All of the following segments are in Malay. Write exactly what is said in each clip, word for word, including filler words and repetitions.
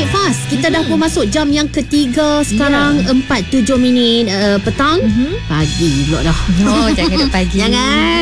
Baik Fas, kita hmm. dah pun masuk jam yang ketiga sekarang, yeah. empat tujuh minit uh, petang. Mm-hmm. Pagi pula dah. Oh, jangan duduk pagi. Jangan.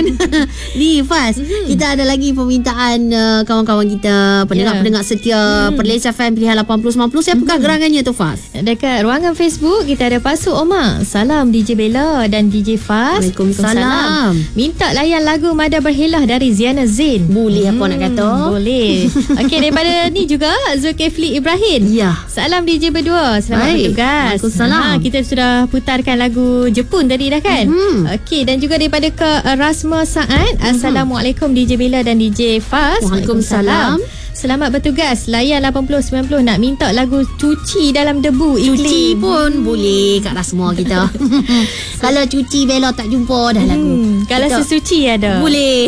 Ni Fas, mm-hmm. kita ada lagi permintaan uh, kawan-kawan kita, pendengar-pendengar yeah. setia mm. Perlis F M pilihan lapan puluh sembilan puluh. Siapakah mm-hmm. gerangannya tu Fas? Dekat ruangan Facebook kita ada Pasu Omar. Salam D J Bella dan D J Fas. Waalaikumsalam. Minta layan lagu Mada Berhelah dari Ziana Zain. Boleh hmm, apa nak kata? Boleh. Okey, daripada ni juga Zulkifli Ibrahim. Ya. Salam D J berdua. Selamat Baik. bertugas. Waalaikumsalam. Ha, kita sudah putarkan lagu Jepun tadi dah kan? Mm-hmm. Okey, dan juga daripada ke Rasma Saad. Mm-hmm. Assalamualaikum D J Bella dan D J Fas. Waalaikumsalam. Selamat bertugas. Layan lapan puluh sembilan puluh nak minta lagu Cuci Dalam Debu Iklim. Cuci pun hmm. boleh kat Rasma kita. Kalau cuci Bella tak jumpa dah lagu. Hmm. Kalau kita, sesuci ada. Boleh.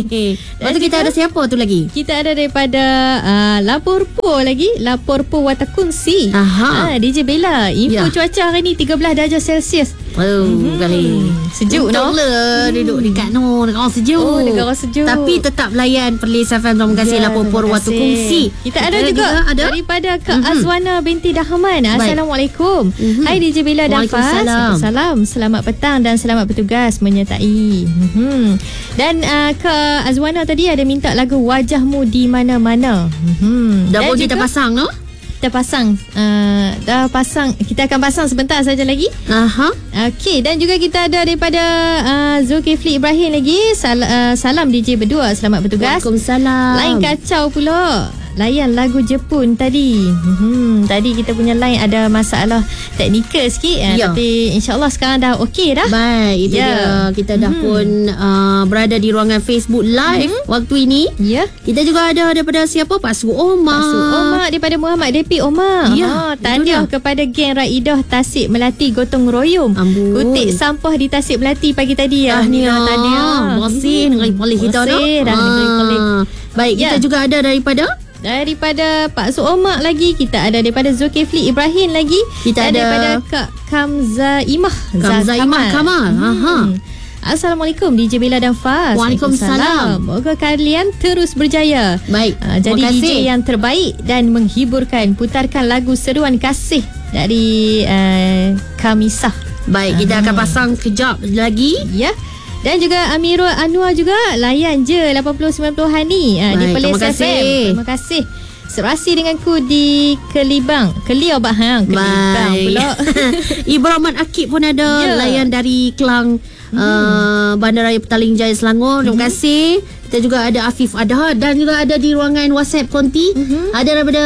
Lepas tu kita ada siapa tu lagi? Kita ada daripada uh, Laporpo lagi. Laporpo Watakunsi. Aha. Ha, D J Bella. Info ya. Cuaca hari ni tiga belas darjah Celsius. Oh, hmm. kali. Sejuk no? Lah duduk hmm. dekat no, dekat orang sejuk. Oh, dekat orang sejuk. Tapi tetap layan Perlis F M. Terima kasih ya, Laporpo Watakunsi. Kita ada kita juga, juga ada? daripada Kak mm-hmm. Azwana binti Dahman. Assalamualaikum. Mm-hmm. Hai D J Bella dan Fas. Salam. Selamat petang dan selamat bertugas menyertai. Mm-hmm. Dan uh, Kak Azwana tadi ada minta lagu Wajahmu di Mana-Mana. Mm-hmm. Dah pun kita pasang no? Kita pasang uh, dah pasang kita akan pasang sebentar saja lagi. Aha. Okey, dan juga kita ada daripada uh, Zulkifli Ibrahim lagi. Sal, uh, salam D J berdua, selamat bertugas. Waalaikumsalam. Lain kacau pula. Layan lagu Jepun tadi. Hmm, tadi kita punya line ada masalah teknikal sikit, ya. Tapi insya-Allah sekarang dah okey dah. Baik, itu ya. dia. Kita dah hmm. pun uh, berada di ruangan Facebook Live hmm. waktu ini. Ya. Kita juga ada daripada siapa? Pak Su Omar. Pak Su Omar daripada Muhammad Depi Omar. Ya, ha, tahniah kepada geng Raidah Tasik Melati Gotong Royong. Ambul. Kutik sampah di Tasik Melati pagi tadi ya. Tahniah. Tahniah. Bersih hmm. negeri Perlis kita dah. Bersih dah negeri Perlis. Baik, ya. Kita juga ada daripada Daripada Pak Su Omar lagi. Kita ada daripada Zulkifli Ibrahim lagi. Kita dan ada daripada Kak Kamza Imah Kamza Imah Kamal. hmm. Aha. Assalamualaikum D J Bella dan Fas. Waalaikumsalam. Moga kalian terus berjaya. Baik. uh, Jadi D J yang terbaik dan menghiburkan. Putarkan lagu Seruan Kasih dari uh, Kamisah. Baik, kita uh-huh. akan pasang kejap lagi. Ya. Dan juga Amirul Anwar juga. Layan je lapan puluh sembilan puluh hari uh, di Perlis F M. Terima kasih. Serasi denganku di Kelibang. Keliau bah hang Kelibang pula. Ibu Rahman Akib pun ada yeah. layan dari Kelang hmm. uh, Bandaraya Petaling Jaya Selangor. Terima hmm. kasih. Kita juga ada Afif Adha dan juga ada di ruangan WhatsApp Konti. Hmm. Ada daripada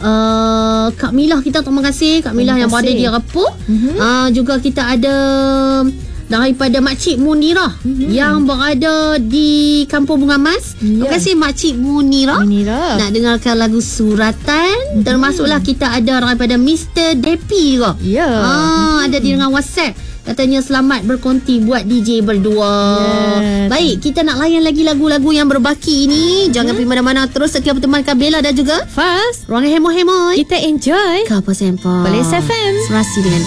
uh, Kak Milah kita, terima kasih Kak Milah yang berada di Rapuh. Hmm. Uh, juga kita ada daripada Makcik Munirah mm-hmm. yang berada di Kampung Bunga Mas. Yeah. Terima kasih Makcik Munirah. Munirah nak dengarkan lagu Suratan. Mm-hmm. Termasuklah kita ada daripada Mister Depi juga. Ya. Yeah. Ah, mm-hmm. ada di dengan WhatsApp. Katanya selamat berkonti buat D J berdua. Yes. Baik, kita nak layan lagi lagu-lagu yang berbaki ini. Mm-hmm. Jangan pergi mana-mana, terus setia bertemankan Bella dan juga Fas. Ruangan Hemo-Hemo. Kita enjoy Kapal Sempak Perlis F M. Serasi dengan